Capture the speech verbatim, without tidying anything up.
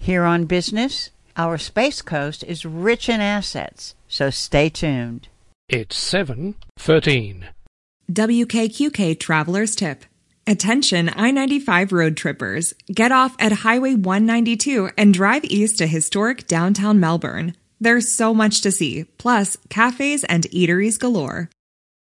Here on Business, our Space Coast is rich in assets, so stay tuned. It's seven thirteen. W K Q K Traveler's Tip. Attention I ninety-five road trippers. Get off at Highway one ninety-two and drive east to historic downtown Melbourne. There's so much to see, plus cafes and eateries galore.